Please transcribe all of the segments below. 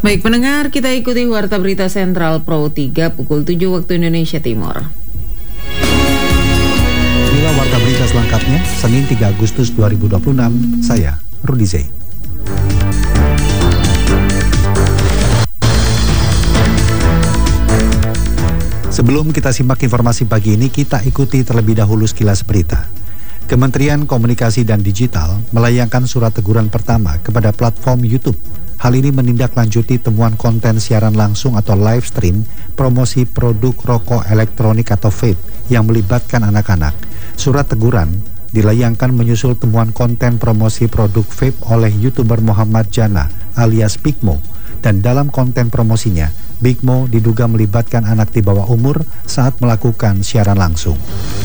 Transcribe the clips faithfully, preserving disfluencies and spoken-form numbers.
Baik pendengar, kita ikuti Warta Berita Sentral Pro tiga pukul tujuh waktu Indonesia Timur. Inilah Warta Berita selengkapnya, Senin tiga Agustus dua ribu dua puluh enam, saya Rudi Zain. Sebelum kita simak informasi pagi ini, kita ikuti terlebih dahulu sekilas berita. Kementerian Komunikasi dan Digital melayangkan surat teguran pertama kepada platform YouTube. Hal ini menindaklanjuti temuan konten siaran langsung atau live stream promosi produk rokok elektronik atau vape yang melibatkan anak-anak. Surat teguran dilayangkan menyusul temuan konten promosi produk vape oleh YouTuber Muhammad Jana alias Big Mo. Dan dalam konten promosinya, Big Mo diduga melibatkan anak di bawah umur saat melakukan siaran langsung.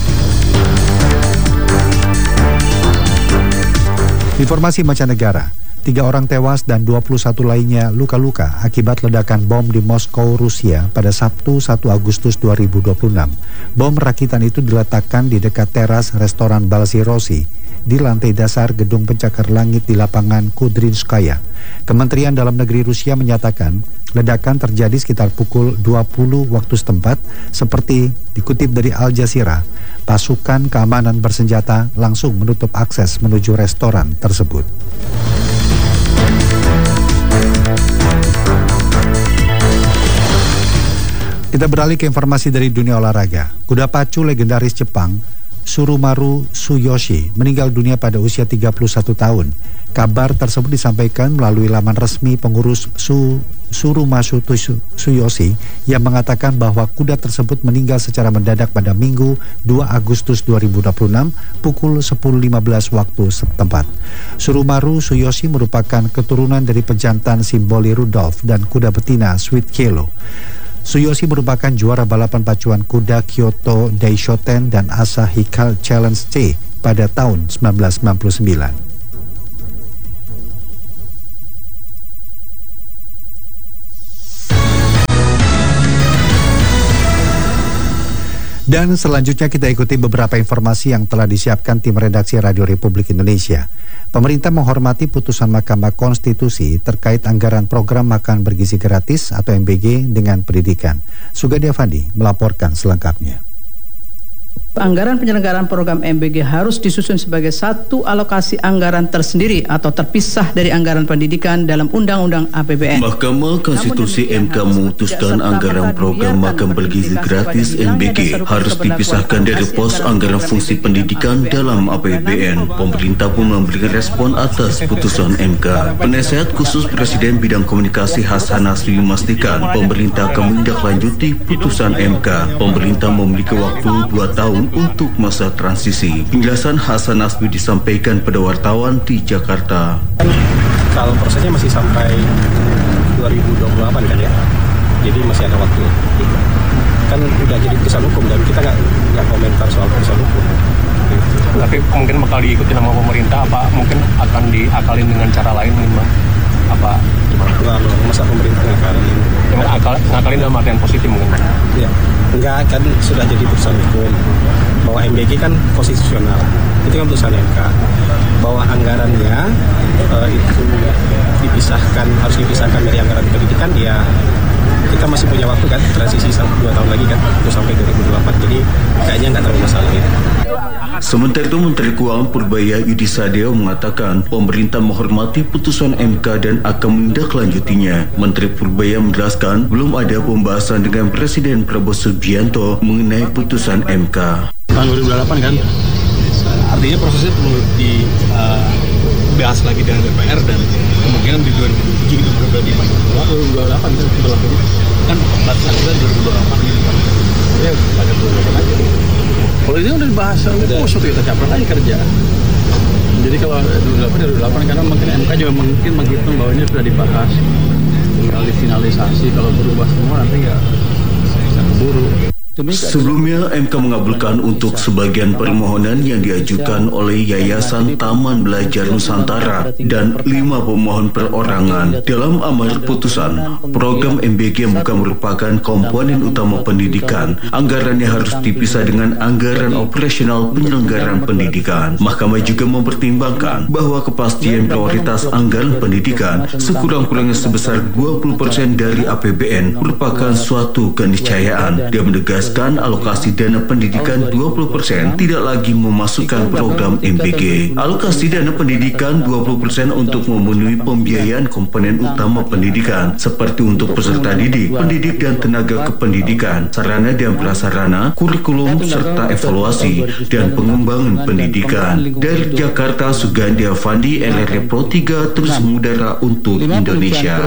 Informasi mancanegara, tiga orang tewas dan dua puluh satu lainnya luka-luka akibat ledakan bom di Moskow, Rusia pada Sabtu satu Agustus dua ribu dua puluh enam. Bom rakitan itu diletakkan di dekat teras restoran Balzi Rossi di lantai dasar gedung pencakar langit di lapangan Kudrinskaya. Kementerian Dalam Negeri Rusia menyatakan ledakan terjadi sekitar pukul dua puluh waktu setempat. Seperti dikutip dari Al Jazeera, pasukan keamanan bersenjata langsung menutup akses menuju restoran tersebut. Kita beralih ke informasi dari dunia olahraga. Kuda pacu legendaris Jepang, Surumaru Tsuyoshi, meninggal dunia pada usia tiga puluh satu tahun. Kabar tersebut disampaikan melalui laman resmi pengurus Su, Surumaru Tsuyoshi yang mengatakan bahwa kuda tersebut meninggal secara mendadak pada Minggu dua Agustus dua ribu dua puluh enam pukul sepuluh lima belas waktu setempat. Surumaru Tsuyoshi merupakan keturunan dari pejantan Simboli Rudolph dan kuda betina Sweet Kelo. Tsuyoshi merupakan juara balapan pacuan kuda Kyoto Daishoten dan Asahi Challenge C pada tahun sembilan belas sembilan puluh sembilan. Dan selanjutnya kita ikuti beberapa informasi yang telah disiapkan tim redaksi Radio Republik Indonesia. Pemerintah menghormati putusan Mahkamah Konstitusi terkait anggaran program makan bergizi gratis atau M B G dengan pendidikan. Sugandi Avandi melaporkan selengkapnya. Anggaran penyelenggaraan program M B G harus disusun sebagai satu alokasi anggaran tersendiri atau terpisah dari anggaran pendidikan dalam Undang-Undang A P B N. Mahkamah Konstitusi M K memutuskan anggaran program makan bergizi gratis M B G harus dipisahkan dari pos anggaran fungsi pendidikan dalam A P B N. Pemerintah pun memberikan respon atas putusan M K. Penasehat khusus Presiden Bidang Komunikasi Hasan Nasbi memastikan pemerintah akan menindaklanjuti putusan M K. Pemerintah memiliki waktu dua tahun untuk masa transisi. Penjelasan Hasan Nasbi disampaikan pada wartawan di Jakarta. Kalau prosesnya masih sampai dua ribu dua puluh delapan kan ya, jadi masih ada waktu. Kan udah jadi putusan hukum dan kita nggak nggak komentar soal putusan hukum. Tapi mungkin bakal diikuti sama pemerintah, apa mungkin akan diakalin dengan cara lain, Bang? Apa gimana? Enggak loh, masa pemerintah ngakalin? Ya, akal, ngakalin dalam artian positif mungkin? Ya, enggak, kan sudah jadi putusan hukum bahwa M B G kan konstitusional, itu kan putusan M K. Bahwa anggarannya uh, itu dipisahkan, harus dipisahkan dari anggaran pendidikan, ya kita masih punya waktu kan, transisi dua tahun lagi kan, itu sampai dua ribu dua puluh delapan, jadi kayaknya nggak terlalu masalah gitu. Sementara itu, Menteri Keuangan Purbaya Yudi Sadewo mengatakan pemerintah menghormati putusan M K dan akan menindaklanjutinya. Menteri Purbaya menjelaskan belum ada pembahasan dengan Presiden Prabowo Subianto mengenai putusan M K. Tahun dua ribu delapan kan, artinya prosesnya perlu dibahas uh, lagi dengan D P R dan kemungkinan di dua ribu dua puluh tujuh itu berarti dua ribu dua puluh delapan kan berlakunya kan batasan kita dua ribu dua puluh delapan gitu kan. Ya pada dua ribu dua puluh delapan aja. Kalau ini udah dibahas, itu maksudnya kita campur aja kerja. Jadi kalau dua ribu delapan dua ribu delapan karena mungkin M K juga mungkin menghitung bahwa ini sudah dibahas, tinggal difinalisasi. Kalau berubah semua nanti ya bisa keburu. Sebelumnya, M K mengabulkan untuk sebagian permohonan yang diajukan oleh Yayasan Taman Belajar Nusantara dan lima pemohon perorangan. Dalam amar putusan, program M B G bukan merupakan komponen utama pendidikan. Anggarannya harus dipisah dengan anggaran operasional penyelenggaraan pendidikan. Mahkamah juga mempertimbangkan bahwa kepastian prioritas anggaran pendidikan sekurang-kurangnya sebesar dua puluh persen dari A P B N merupakan suatu keniscayaan. Dia menegaskan alokasi dana pendidikan dua puluh persen tidak lagi memasukkan program M B G. Alokasi dana pendidikan dua puluh persen untuk memenuhi pembiayaan komponen utama pendidikan seperti untuk peserta didik, pendidik dan tenaga kependidikan, sarana dan prasarana, kurikulum serta evaluasi dan pengembangan pendidikan. Dari Jakarta, Sugandi Avandi, L R T Pro tiga terus mengudara untuk Indonesia.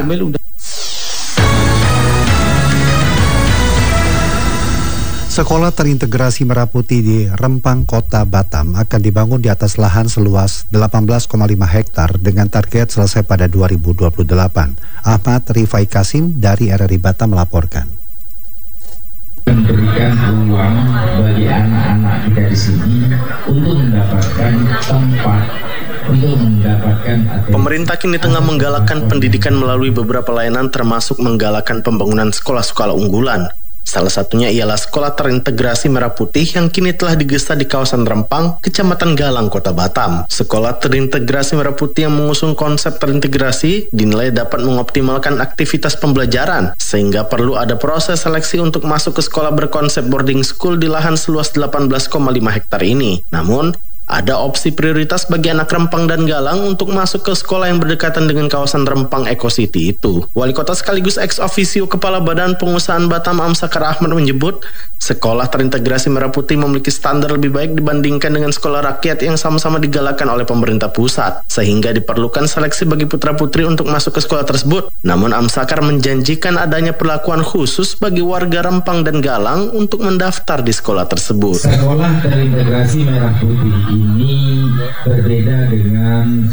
Sekolah terintegrasi Merah Putih di Rempang, Kota Batam akan dibangun di atas lahan seluas delapan belas koma lima hektar dengan target selesai pada dua ribu dua puluh delapan. Ahmad Rifai Kasim dari R R I Batam melaporkan. Memberikan ruang bagi anak-anak kita di sini untuk mendapatkan tempat, untuk mendapatkan atensi. Pemerintah kini tengah menggalakkan pendidikan melalui beberapa layanan termasuk menggalakkan pembangunan sekolah-sekolah unggulan. Salah satunya ialah Sekolah Terintegrasi Merah Putih yang kini telah digesa di kawasan Rempang, Kecamatan Galang, Kota Batam. Sekolah Terintegrasi Merah Putih yang mengusung konsep terintegrasi dinilai dapat mengoptimalkan aktivitas pembelajaran, sehingga perlu ada proses seleksi untuk masuk ke sekolah berkonsep boarding school di lahan seluas delapan belas koma lima hektar ini. Namun, ada opsi prioritas bagi anak Rempang dan Galang untuk masuk ke sekolah yang berdekatan dengan kawasan Rempang Eco City itu. Wali Kota sekaligus ex officio Kepala Badan Pengusahaan Batam Amsakar Ahmad menyebut, Sekolah Terintegrasi Merah Putih memiliki standar lebih baik dibandingkan dengan sekolah rakyat yang sama-sama digalakan oleh pemerintah pusat, sehingga diperlukan seleksi bagi putra-putri untuk masuk ke sekolah tersebut. Namun Amsakar menjanjikan adanya perlakuan khusus bagi warga Rempang dan Galang untuk mendaftar di sekolah tersebut. Sekolah Terintegrasi Merah Putih ini berbeda dengan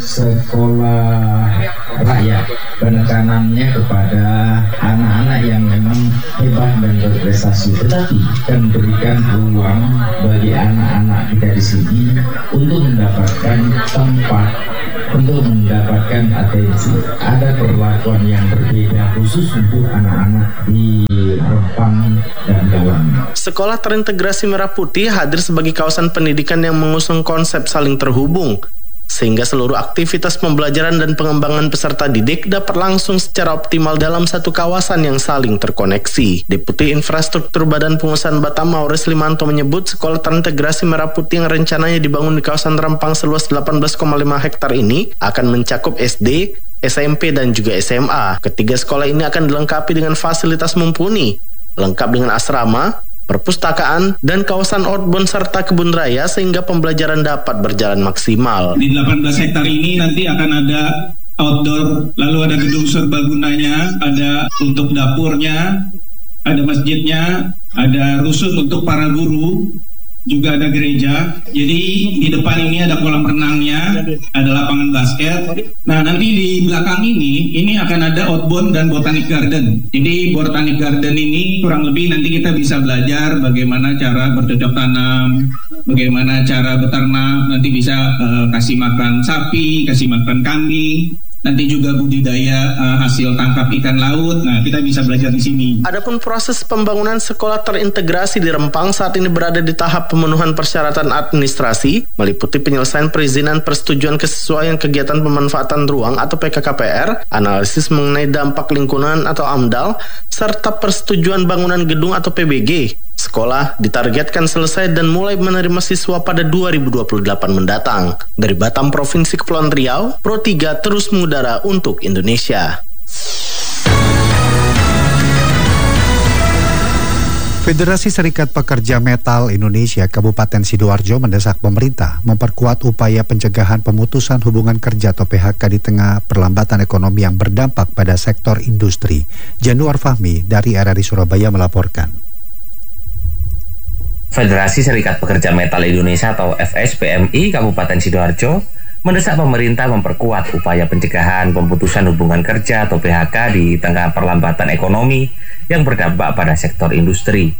sekolah rakyat. Penekanannya kepada anak-anak yang memang hebat dan berprestasi, tetapi akan berikan ruang bagi anak-anak kita di sini untuk mendapatkan tempat, untuk mendapatkan atensi. Ada perlakuan yang berbeda khusus untuk anak-anak di Rempang dan Galang. Sekolah Terintegrasi Merah Putih hadir sebagai kawasan pendidikan yang mengusung konsep saling terhubung, sehingga seluruh aktivitas pembelajaran dan pengembangan peserta didik dapat langsung secara optimal dalam satu kawasan yang saling terkoneksi. Deputi Infrastruktur Badan Pengusahaan Batam Maurice Limanto menyebut Sekolah Terintegrasi Merah Putih yang rencananya dibangun di kawasan Rempang seluas delapan belas koma lima hektar ini akan mencakup S D, S M P, dan juga S M A. Ketiga sekolah ini akan dilengkapi dengan fasilitas mumpuni, lengkap dengan asrama, perpustakaan, dan kawasan outbound serta kebun raya sehingga pembelajaran dapat berjalan maksimal. Di delapan belas hektar ini nanti akan ada outdoor, lalu ada gedung serbagunanya, ada untuk dapurnya, ada masjidnya, ada rusun untuk para guru, juga ada gereja. Jadi di depan ini ada kolam renangnya, ada lapangan basket. Nah, nanti di belakang ini ini akan ada outbound dan botanic garden. Jadi botanic garden ini kurang lebih nanti kita bisa belajar bagaimana cara bercocok tanam, bagaimana cara beternak, nanti bisa uh, kasih makan sapi, kasih makan kambing. Nanti juga budidaya uh, hasil tangkap ikan laut. Nah, kita bisa belajar di sini. Adapun proses pembangunan sekolah terintegrasi di Rempang saat ini berada di tahap pemenuhan persyaratan administrasi, meliputi penyelesaian perizinan persetujuan kesesuaian kegiatan pemanfaatan ruang atau P K K P R, analisis mengenai dampak lingkungan atau AMDAL, serta persetujuan bangunan gedung atau P B G. Sekolah ditargetkan selesai dan mulai menerima siswa pada dua ribu dua puluh delapan mendatang. Dari Batam, Provinsi Kepulauan Riau, Pro tiga terus mengudara untuk Indonesia. Federasi Serikat Pekerja Metal Indonesia Kabupaten Sidoarjo mendesak pemerintah memperkuat upaya pencegahan pemutusan hubungan kerja atau P H K di tengah perlambatan ekonomi yang berdampak pada sektor industri. Januar Fahmi dari R R I Surabaya melaporkan. Federasi Serikat Pekerja Metal Indonesia atau F S P M I Kabupaten Sidoarjo mendesak pemerintah memperkuat upaya pencegahan pemutusan hubungan kerja atau P H K di tengah perlambatan ekonomi yang berdampak pada sektor industri.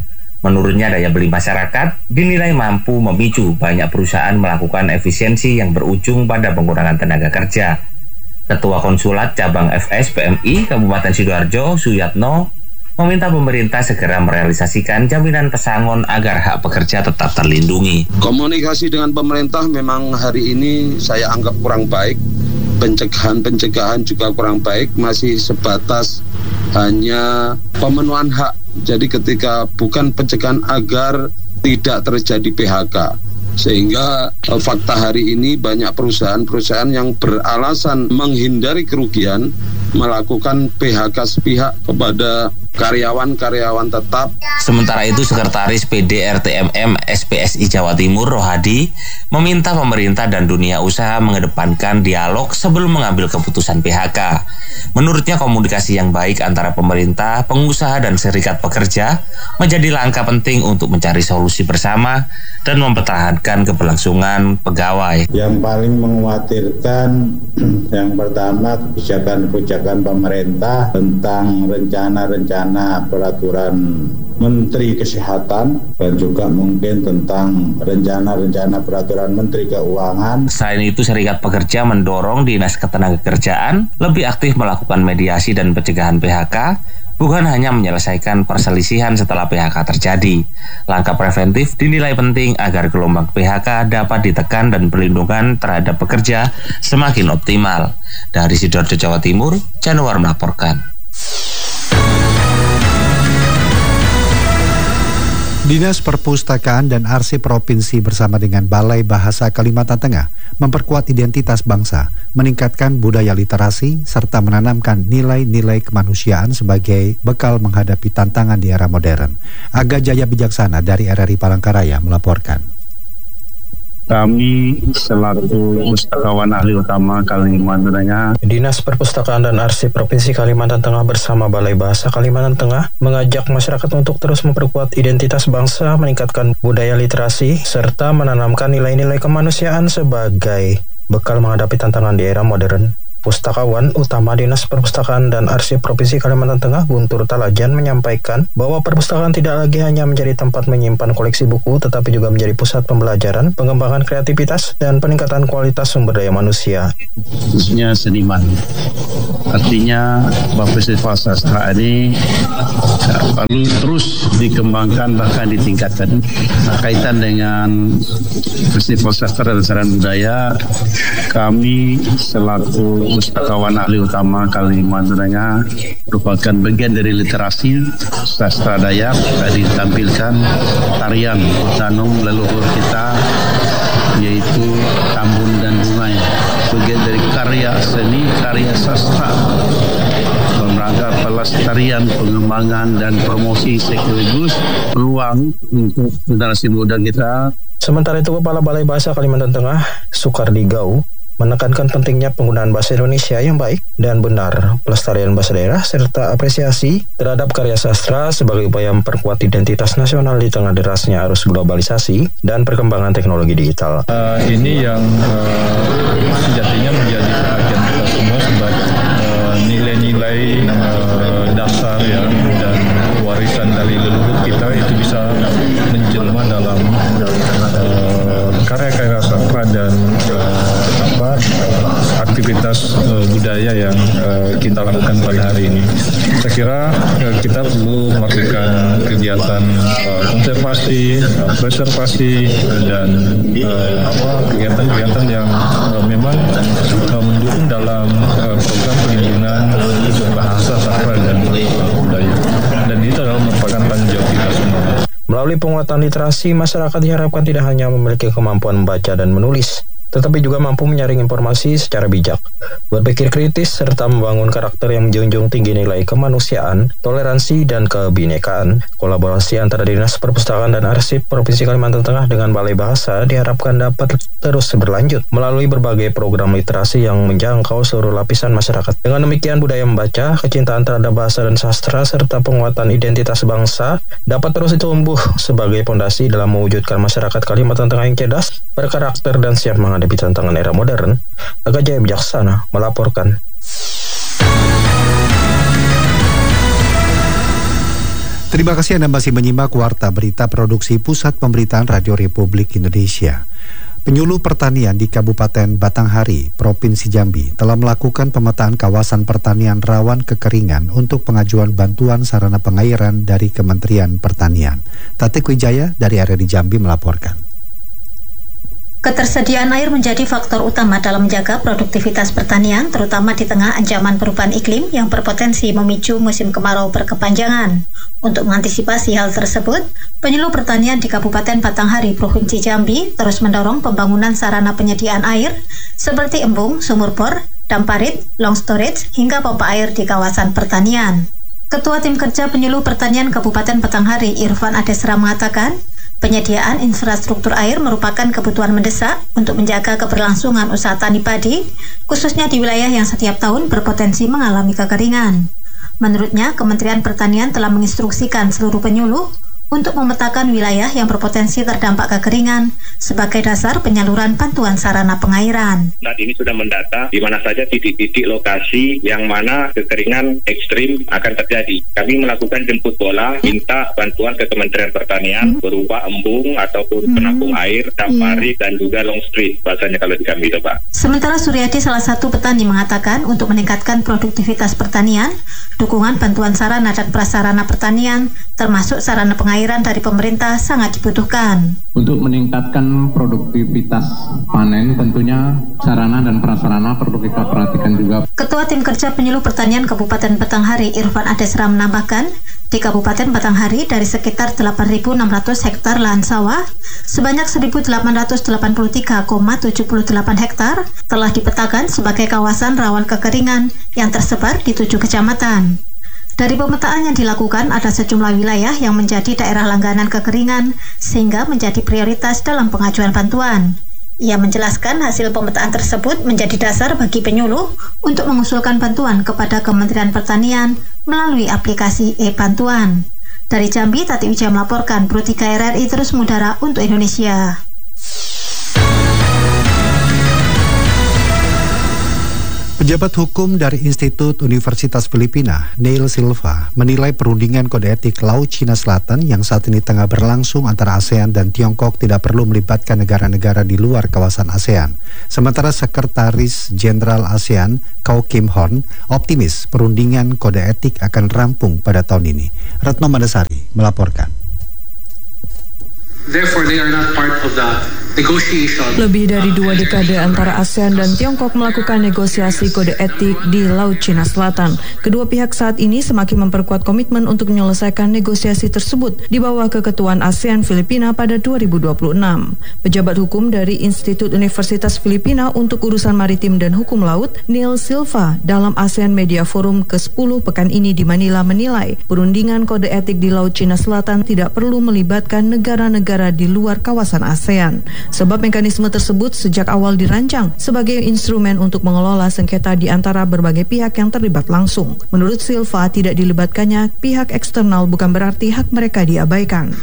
Menurutnya, daya beli masyarakat dinilai mampu memicu banyak perusahaan melakukan efisiensi yang berujung pada pengurangan tenaga kerja. Ketua Konsulat Cabang F S P M I Kabupaten Sidoarjo, Suyatno, meminta pemerintah segera merealisasikan jaminan pesangon agar hak pekerja tetap terlindungi. Komunikasi dengan pemerintah memang hari ini saya anggap kurang baik. Pencegahan-pencegahan juga kurang baik, masih sebatas hanya pemenuhan hak. Jadi ketika bukan pencegahan agar tidak terjadi P H K. Sehingga eh, fakta hari ini banyak perusahaan-perusahaan yang beralasan menghindari kerugian melakukan P H K sepihak kepada karyawan-karyawan tetap. Sementara itu, Sekretaris P D R T M M S P S I Jawa Timur Rohadi meminta pemerintah dan dunia usaha mengedepankan dialog sebelum mengambil keputusan P H K. Menurutnya, komunikasi yang baik antara pemerintah, pengusaha, dan serikat pekerja menjadi langkah penting untuk mencari solusi bersama dan mempertahankan keberlangsungan pegawai. Yang paling mengkhawatirkan yang pertama kebijakan-kebijakan pemerintah tentang rencana-rencana peraturan Menteri Kesehatan dan juga mungkin tentang rencana-rencana peraturan Menteri Keuangan. Selain itu, serikat pekerja mendorong Dinas Ketenagakerjaan lebih aktif melakukan mediasi dan pencegahan P H K, bukan hanya menyelesaikan perselisihan setelah P H K terjadi. Langkah preventif dinilai penting agar gelombang P H K dapat ditekan dan perlindungan terhadap pekerja semakin optimal. Dari Sidoarjo, Jawa Timur, Januar melaporkan. Dinas Perpustakaan dan Arsip Provinsi bersama dengan Balai Bahasa Kalimantan Tengah memperkuat identitas bangsa, meningkatkan budaya literasi, serta menanamkan nilai-nilai kemanusiaan sebagai bekal menghadapi tantangan di era modern. Aga Jaya Bijaksana dari R R I Palangkaraya melaporkan. Kami selaku pustakawan ahli utama Kalimantan Tengah, Dinas Perpustakaan dan Arsip Provinsi Kalimantan Tengah bersama Balai Bahasa Kalimantan Tengah mengajak masyarakat untuk terus memperkuat identitas bangsa, meningkatkan budaya literasi, serta menanamkan nilai-nilai kemanusiaan sebagai bekal menghadapi tantangan di era modern. Pustakawan Utama Dinas Perpustakaan dan Arsip Provinsi Kalimantan Tengah, Guntur Talajan, menyampaikan bahwa perpustakaan tidak lagi hanya menjadi tempat menyimpan koleksi buku, tetapi juga menjadi pusat pembelajaran, pengembangan kreativitas, dan peningkatan kualitas sumber daya manusia. Khususnya seniman. Artinya bahwa festival sastra ini perlu terus dikembangkan, bahkan ditingkatkan. Nah, kaitan dengan festival sastra dan saran budaya, kami selaku pustakawan ahli utama Kalimantan Tengah merupakan bagian dari literasi sastra Dayak. Tadi ditampilkan tarian Utanum leluhur kita, yaitu Tambun dan Bungai, bagian dari karya seni, karya sastra dalam rangka pelestarian, pengembangan, dan promosi sekaligus peluang untuk generasi muda kita. Sementara itu, Kepala Balai Bahasa Kalimantan Tengah, Sukardi Gau, menekankan pentingnya penggunaan bahasa Indonesia yang baik dan benar, pelestarian bahasa daerah, serta apresiasi terhadap karya sastra sebagai upaya memperkuat identitas nasional di tengah derasnya arus globalisasi dan perkembangan teknologi digital. Uh, ini yang uh, sejatinya menjadi perhatian kita semua sebagai uh, nilai-nilai uh, dasar ya, dan warisan dari leluhur kita itu bisa menjelma dalam uh, karya-karya sastra dan uh, apa aktivitas uh, budaya yang uh, kita lakukan pada hari ini. Saya kira uh, kita perlu melakukan kegiatan uh, konservasi, uh, preservasi, uh, dan uh, apa kegiatan-kegiatan yang uh, memang uh, mendukung dalam uh, program perlindungan bahasa sastra dan budaya. Dan itu adalah merupakan tanggung jawab kita semua. Melalui penguatan literasi, masyarakat diharapkan tidak hanya memiliki kemampuan membaca dan menulis, tetapi juga mampu menyaring informasi secara bijak, berpikir kritis, serta membangun karakter yang menjunjung tinggi nilai kemanusiaan, toleransi, dan kebinekaan. Kolaborasi antara Dinas Perpustakaan dan Arsip Provinsi Kalimantan Tengah dengan Balai Bahasa diharapkan dapat terus berlanjut melalui berbagai program literasi yang menjangkau seluruh lapisan masyarakat. Dengan demikian, budaya membaca, kecintaan terhadap bahasa dan sastra, serta penguatan identitas bangsa dapat terus tumbuh sebagai fondasi dalam mewujudkan masyarakat Kalimantan Tengah yang cerdas, berkarakter, dan siap menghadapi tantangan era modern. Aga Jaya Bijaksana melaporkan. Terima kasih Anda masih menyimak Warta Berita Produksi Pusat Pemberitaan Radio Republik Indonesia. Penyuluh Pertanian di Kabupaten Batanghari, Provinsi Jambi telah melakukan pemetaan kawasan pertanian rawan kekeringan untuk pengajuan bantuan sarana pengairan dari Kementerian Pertanian. Tatik Wijaya dari R R I Jambi melaporkan. Ketersediaan air menjadi faktor utama dalam menjaga produktivitas pertanian, terutama di tengah ancaman perubahan iklim yang berpotensi memicu musim kemarau berkepanjangan. Untuk mengantisipasi hal tersebut, penyuluh pertanian di Kabupaten Batanghari, Provinsi Jambi terus mendorong pembangunan sarana penyediaan air seperti embung, sumur bor, dam parit, long storage, hingga pompa air di kawasan pertanian. Ketua Tim Kerja Penyuluh Pertanian Kabupaten Batanghari, Irfan Adesra, mengatakan, penyediaan infrastruktur air merupakan kebutuhan mendesak untuk menjaga keberlangsungan usaha tani padi, khususnya di wilayah yang setiap tahun berpotensi mengalami kekeringan. Menurutnya, Kementerian Pertanian telah menginstruksikan seluruh penyuluh untuk memetakan wilayah yang berpotensi terdampak kekeringan sebagai dasar penyaluran bantuan sarana pengairan. Saat ini sudah mendata di mana saja titik-titik lokasi yang mana kekeringan ekstrim akan terjadi. Kami melakukan jemput bola, minta bantuan ke Kementerian Pertanian hmm. berupa embung ataupun hmm. penampung air, dam parit, dan juga long street, bahasanya kalau di kami itu, Pak. Sementara Suryadi, salah satu petani, mengatakan untuk meningkatkan produktivitas pertanian, dukungan bantuan sarana dan prasarana pertanian, termasuk sarana pengairan dari pemerintah sangat dibutuhkan. Untuk meningkatkan produktivitas panen, tentunya sarana dan prasarana perlu kita perhatikan juga. Ketua Tim Kerja Penyuluh Pertanian Kabupaten Batanghari, Irfan Adesra, menambahkan, di Kabupaten Batanghari dari sekitar delapan ribu enam ratus hektar lahan sawah, sebanyak seribu delapan ratus delapan puluh tiga koma tujuh delapan hektar telah dipetakan sebagai kawasan rawan kekeringan yang tersebar di tujuh kecamatan. Dari pemetaan yang dilakukan, ada sejumlah wilayah yang menjadi daerah langganan kekeringan sehingga menjadi prioritas dalam pengajuan bantuan. Ia menjelaskan hasil pemetaan tersebut menjadi dasar bagi penyuluh untuk mengusulkan bantuan kepada Kementerian Pertanian melalui aplikasi e-bantuan. Dari Jambi, Tati Wijaya melaporkan. Pro tiga R R I terus mengudara untuk Indonesia. Pejabat hukum dari Institut Universitas Filipina, Neil Silva, menilai perundingan kode etik Laut Cina Selatan yang saat ini tengah berlangsung antara ASEAN dan Tiongkok tidak perlu melibatkan negara-negara di luar kawasan ASEAN. Sementara Sekretaris Jenderal ASEAN, Kau Kim Horn, optimis perundingan kode etik akan rampung pada tahun ini. Retno Mandasari melaporkan. Therefore, they are not part of the negotiation. Lebih dari dua dekade antara ASEAN dan Tiongkok melakukan negosiasi kode etik di Laut Cina Selatan. Kedua pihak saat ini semakin memperkuat komitmen untuk menyelesaikan negosiasi tersebut di bawah keketuaan ASEAN Filipina pada dua ribu dua puluh enam. Pejabat hukum dari Institut Universitas Filipina untuk Urusan Maritim dan Hukum Laut, Neil Silva, dalam ASEAN Media Forum ke sepuluh pekan ini di Manila menilai perundingan kode etik di Laut Cina Selatan tidak perlu melibatkan negara-negara di luar kawasan ASEAN. Sebab mekanisme tersebut sejak awal dirancang sebagai instrumen untuk mengelola sengketa di antara berbagai pihak yang terlibat langsung. Menurut Silva, tidak dilibatkannya pihak eksternal bukan berarti hak mereka diabaikan.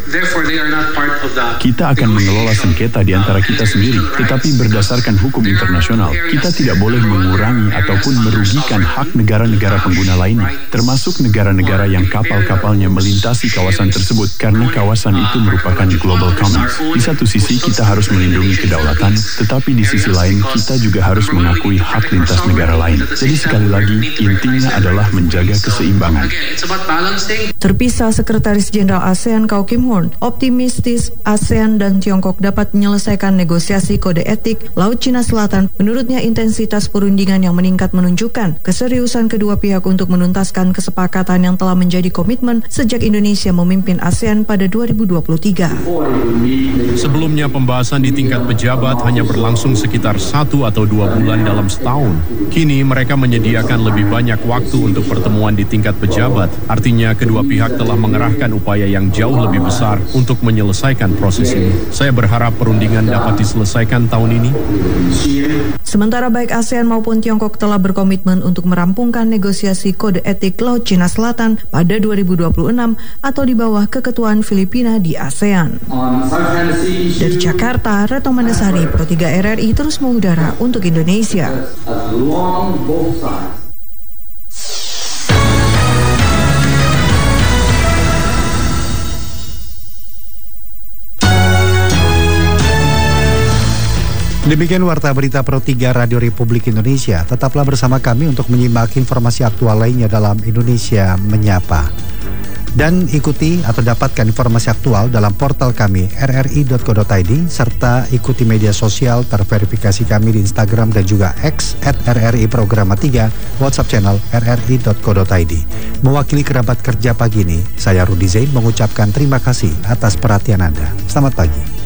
Kita akan mengelola sengketa di antara kita sendiri, tetapi berdasarkan hukum internasional. Kita tidak boleh mengurangi ataupun merugikan hak negara-negara pengguna lainnya, termasuk negara-negara yang kapal-kapalnya melintasi kawasan tersebut, karena kawasan itu merupakan global commons. Di satu sisi kita harus melindungi kedaulatan, tetapi di sisi lain kita juga harus mengakui hak lintas negara lain. Jadi sekali lagi, intinya adalah menjaga keseimbangan. Terpisah, Sekretaris Jenderal ASEAN Kau Kim Horn optimistis ASEAN dan Tiongkok dapat menyelesaikan negosiasi kode etik Laut Cina Selatan. Menurutnya, intensitas perundingan yang meningkat menunjukkan keseriusan kedua pihak untuk menuntaskan kesepakatan yang telah menjadi komitmen sejak Indonesia memimpin ASEAN pada dua ribu dua puluh tiga. Sebelumnya, pembahasan di tingkat pejabat hanya berlangsung sekitar satu atau dua bulan dalam setahun. Kini mereka menyediakan lebih banyak waktu untuk pertemuan di tingkat pejabat. Artinya kedua pihak telah mengerahkan upaya yang jauh lebih besar untuk menyelesaikan proses ini. Saya berharap perundingan dapat diselesaikan tahun ini. Sementara baik ASEAN maupun Tiongkok telah berkomitmen untuk merampungkan negosiasi kode etik Laut Cina Selatan pada dua ribu dua puluh enam atau di bawah keketuaan Filipina di ASEAN. Dari Jakarta, Retno Mandasari, Pro tiga R R I terus mengudara untuk Indonesia. Demikian Warta Berita Pro tiga Radio Republik Indonesia. Tetaplah bersama kami untuk menyimak informasi aktual lainnya dalam Indonesia Menyapa. Dan ikuti atau dapatkan informasi aktual dalam portal kami r r i dot co dot i d serta ikuti media sosial terverifikasi kami di Instagram dan juga X at r r i programa tiga, WhatsApp channel r r i dot co dot i d. Mewakili kerabat kerja pagi ini, saya Rudi Zain mengucapkan terima kasih atas perhatian Anda. Selamat pagi.